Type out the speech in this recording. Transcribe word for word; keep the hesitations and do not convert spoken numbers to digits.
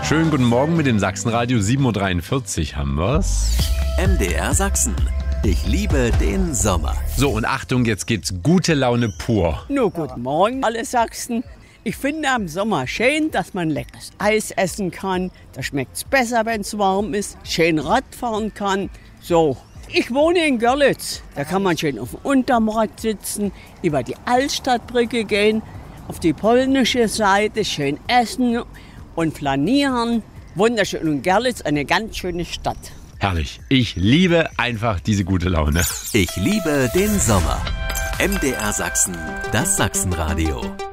Schönen guten Morgen mit dem Sachsenradio. sieben Uhr dreiundvierzig haben wir's. M D R Sachsen. Ich liebe den Sommer. So, und Achtung, jetzt gibt's gute Laune pur. Nur guten Morgen, alle Sachsen. Ich finde am Sommer schön, dass man leckeres Eis essen kann. Da schmeckt's besser, wenn's warm ist. Schön Radfahren kann. So, ich wohne in Görlitz. Da kann man schön auf dem Unterrad sitzen, über die Altstadtbrücke gehen, auf die polnische Seite schön essen und flanieren. Wunderschön. Und Görlitz, eine ganz schöne Stadt. Herrlich. Ich liebe einfach diese gute Laune. Ich liebe den Sommer. M D R Sachsen, das Sachsenradio.